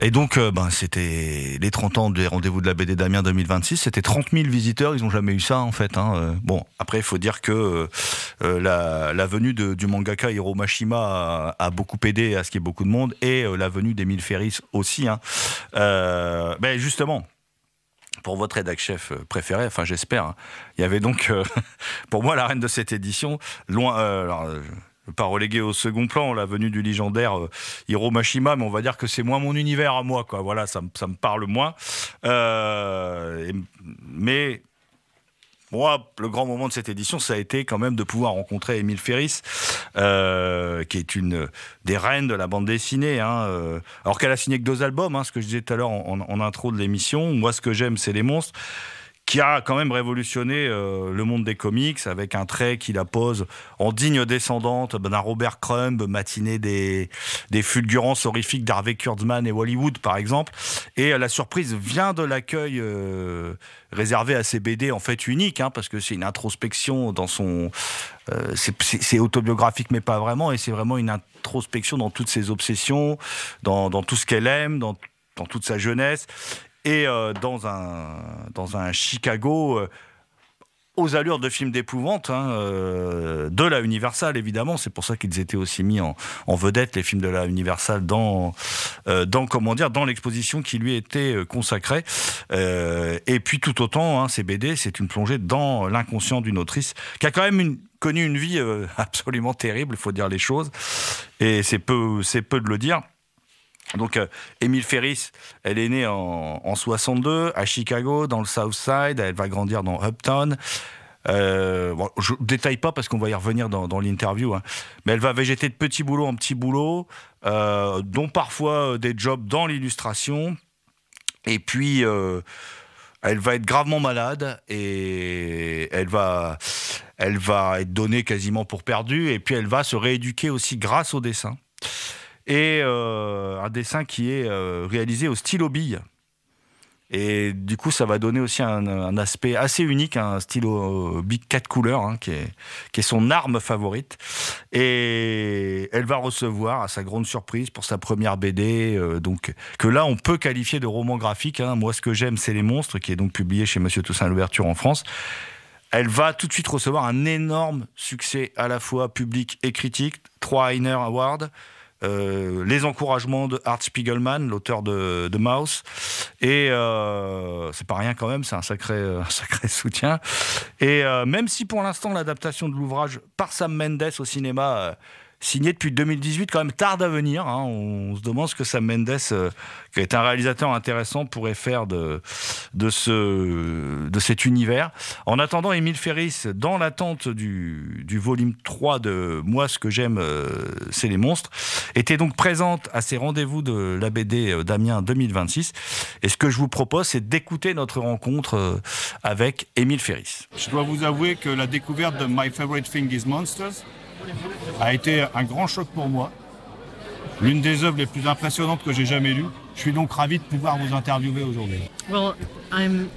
Et donc, c'était les 30 ans des rendez-vous de la BD d'Amiens 2026. C'était 30 000 visiteurs. Ils n'ont jamais eu ça, en fait. Bon, après, il faut dire que la venue du mangaka Hiro Mashima a beaucoup aidé à ce qu'il y ait beaucoup de monde, et la venue d'Émile Ferris aussi. Justement, pour votre rédac-chef préféré, enfin j'espère, il y avait donc, pour moi, la reine de cette édition, loin... je ne veux pas reléguer au second plan la venue du légendaire Hiro Mashima, mais on va dire que c'est moins mon univers à moi, quoi. Voilà, ça me parle moins. Mais moi, le grand moment de cette édition, ça a été quand même de pouvoir rencontrer Émile Ferris, qui est une des reines de la bande dessinée. Alors qu'elle a signé que 2 albums, ce que je disais tout à l'heure en intro de l'émission. Moi, ce que j'aime, c'est les monstres, qui a quand même révolutionné le monde des comics avec un trait qui la pose en digne descendante d'un Robert Crumb, matinée des fulgurances horrifiques d'Harvey Kurtzman et Hollywood, par exemple. Et la surprise vient de l'accueil réservé à ces BD en fait uniques, parce que c'est une introspection dans son... c'est autobiographique, mais pas vraiment, et c'est vraiment une introspection dans toutes ses obsessions, dans tout ce qu'elle aime, dans toute sa jeunesse. Et dans un Chicago aux allures de films d'épouvante, de la Universal, évidemment. C'est pour ça qu'ils étaient aussi mis en vedette, les films de la Universal, dans l'exposition qui lui était consacrée. Et puis tout autant, ces BD, c'est une plongée dans l'inconscient d'une autrice qui a quand même connu une vie absolument terrible, il faut dire les choses. Et c'est peu de le dire. Donc, Émile Ferris, elle est née en 62 à Chicago, dans le South Side. Elle va grandir dans Uptown. Je ne détaille pas parce qu'on va y revenir dans l'interview. Mais elle va végéter de petit boulot en petit boulot, dont parfois des jobs dans l'illustration. Et puis, elle va être gravement malade et elle va être donnée quasiment pour perdue. Et puis, elle va se rééduquer aussi grâce au dessin. Et un dessin qui est réalisé au stylo bille. Et du coup, ça va donner aussi un aspect assez unique, un stylo bille 4 couleurs, qui est son arme favorite. Et elle va recevoir, à sa grande surprise, pour sa première BD, donc, que là, on peut qualifier de roman graphique. Moi, ce que j'aime, c'est Les Monstres, qui est donc publié chez Monsieur Toussaint Louverture en France. Elle va tout de suite recevoir un énorme succès, à la fois public et critique, 3 Eisner Awards, les encouragements de Art Spiegelman, l'auteur de Maus, et c'est pas rien quand même, c'est un sacré soutien. Et même si pour l'instant l'adaptation de l'ouvrage par Sam Mendes au cinéma, signé depuis 2018, quand même tarde à venir. On se demande ce que Sam Mendes, qui est un réalisateur intéressant, pourrait faire de cet univers. En attendant, Émile Ferris, dans l'attente du volume 3 de Moi, ce que j'aime, c'est les monstres, était donc présente à ces rendez-vous de la BD d'Amiens 2026. Et ce que je vous propose, c'est d'écouter notre rencontre avec Émile Ferris. Je dois vous avouer que la découverte de My Favorite Thing is Monsters a été un grand choc pour moi. L'une des œuvres les plus impressionnantes que j'ai jamais lues. Je suis donc ravi de pouvoir vous interviewer aujourd'hui. Well, I'm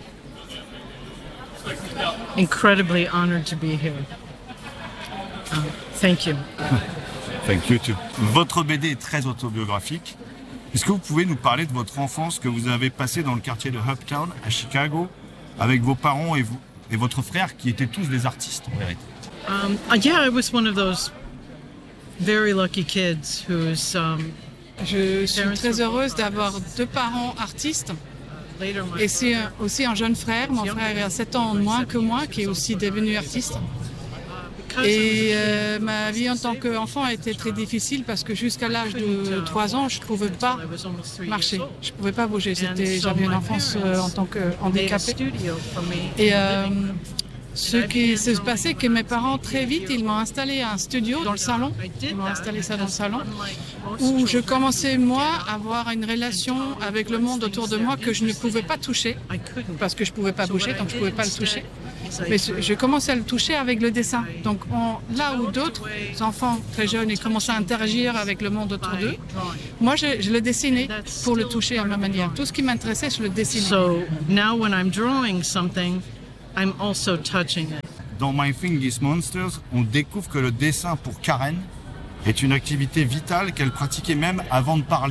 incredibly honored to be here. Thank you. Thank you too. Votre BD est très autobiographique. Est-ce que vous pouvez nous parler de votre enfance que vous avez passée dans le quartier de Uptown, à Chicago, avec vos parents et votre frère, qui étaient tous des artistes, en vérité? Yeah, I was one of those very lucky kids whose Je suis très heureuse d'avoir 2 parents artistes et c'est aussi un jeune frère. Mon frère a 7 ans de moins que moi, qui est aussi devenu artiste. Et ma vie en tant qu'enfant a été très difficile parce que jusqu'à l'âge de 3 ans, je ne pouvais pas marcher. Je ne pouvais pas bouger. J'avais une enfance en tant qu'handicapée. Et ce qui s'est passé, que mes parents, très vite, ils m'ont installé un studio dans le salon. Ils m'ont installé ça dans le salon, où je commençais, moi, à avoir une relation avec le monde autour de moi que je ne pouvais pas toucher, parce que je ne pouvais pas bouger, donc je ne pouvais pas le toucher. Mais je commençais à le toucher avec le dessin. Donc là où d'autres enfants très jeunes, ils commençaient à interagir avec le monde autour d'eux, moi, je le dessinais pour le toucher à ma manière. Tout ce qui m'intéressait, je le dessinais. So now when I'm drawing something, I'm also touching it. Dans My Thing is Monsters, on découvre que le dessin pour Karen est une activité vitale qu'elle pratiquait même avant de parler.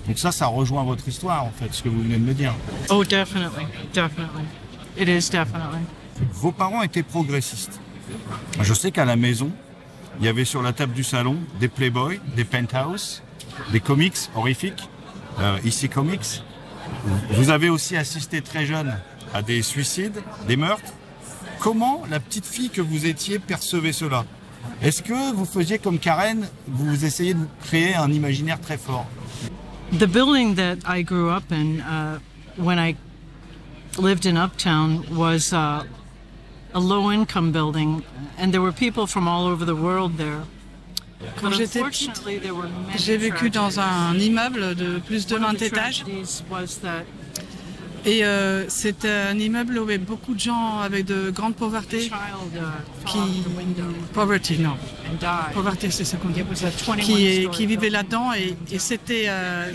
Donc ça rejoint votre histoire, en fait, ce que vous venez de me dire. Oh, definitely. Definitely. It is definitely. Vos parents étaient progressistes. Je sais qu'à la maison, il y avait sur la table du salon des Playboy, des Penthouse, des comics horrifiques, ici Comics. Vous avez aussi assisté très jeune à des suicides, des meurtres. Comment la petite fille que vous étiez percevait cela? Est-ce que vous faisiez comme Karen, vous essayez de créer un imaginaire très fort? The building that I grew up in when I lived in Uptown was a low-income building, and there were people from all over the world there. Quand j'étais petite, j'ai vécu dans un immeuble de plus de 20 étages. Et c'était un immeuble où il y avait beaucoup de gens avec de grandes pauvretés pauvreté, c'est ce qu'on dit, qui vivaient là-dedans, et c'était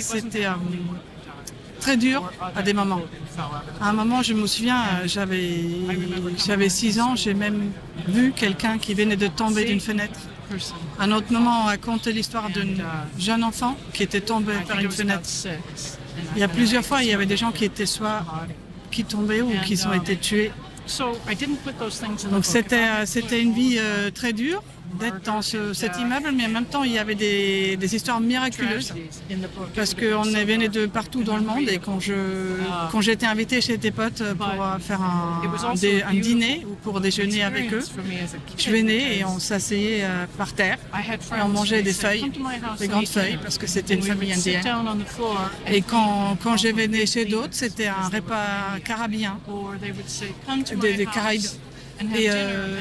très dur à des moments. À un moment, je me souviens, j'avais 6 ans, j'ai même vu quelqu'un qui venait de tomber d'une fenêtre. À un autre moment, on raconte l'histoire d'un jeune enfant qui était tombé par une fenêtre. Il y a plusieurs fois, il y avait des gens qui étaient soit qui tombaient ou qui ont été tués. Donc c'était une vie très dure d'être dans cet immeuble, mais en même temps il y avait des histoires miraculeuses parce qu'on venait de partout dans le monde, et quand j'étais invitée chez des potes pour faire un dîner ou pour déjeuner avec eux, je venais et on s'asseyait par terre et on mangeait des feuilles, des grandes feuilles, parce que c'était une famille indienne. Et quand je venais chez d'autres, c'était un repas caribéen, des Caraïbes. Et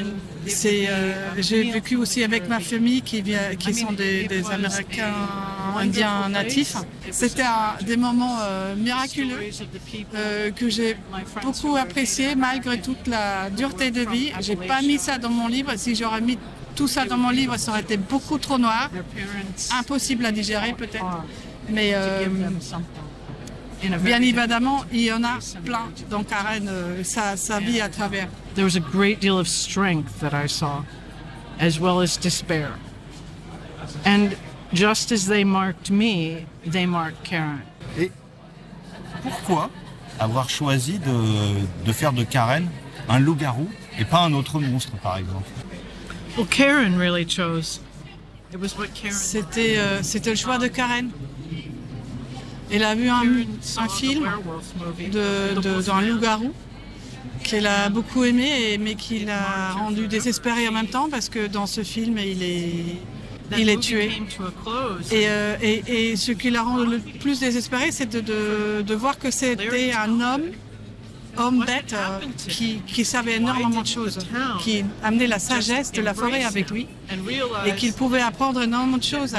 j'ai vécu aussi avec ma famille qui sont des Américains indiens natifs. C'était des moments miraculeux que j'ai beaucoup apprécié malgré toute la dureté de vie. J'ai pas mis ça dans mon livre. Si j'aurais mis tout ça dans mon livre, ça aurait été beaucoup trop noir, impossible à digérer peut-être. Mais bien évidemment, il y en a plein dans Karen, sa vie à travers. There was a great deal of strength that I saw, as well as despair. And just as they marked me, they marked Karen. Et pourquoi avoir choisi de faire de Karen un loup-garou et pas un autre monstre, par exemple? Well, Karen really chose. It was what Karen. C'était le choix de Karen. Elle a vu un film d'un loup-garou qu'elle a beaucoup aimé, mais qui l'a rendu désespérée en même temps, parce que dans ce film, il est tué. Et ce qui l'a rendu le plus désespérée, c'est de voir que c'était un homme bête qui savait énormément de choses, qui amenait la sagesse de la forêt avec lui, et qu'il pouvait apprendre énormément de choses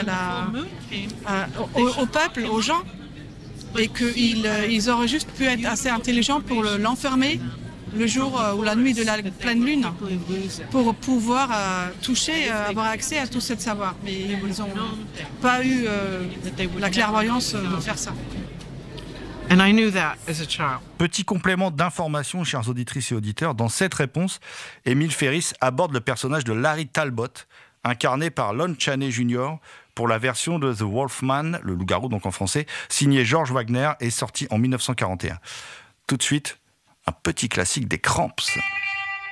au peuple, aux gens, et qu'ils auraient juste pu être assez intelligents pour l'enfermer le jour ou la nuit de la pleine lune, pour pouvoir avoir accès à tout ce savoir. Mais ils n'ont pas eu la clairvoyance de faire ça. And I knew that as a child. Petit complément d'information, chers auditrices et auditeurs. Dans cette réponse, Émile Ferris aborde le personnage de Larry Talbot, incarné par Lon Chaney Jr., pour la version de The Wolfman, le loup-garou donc en français, signé George Wagner et sorti en 1941. Tout de suite, un petit classique des Cramps.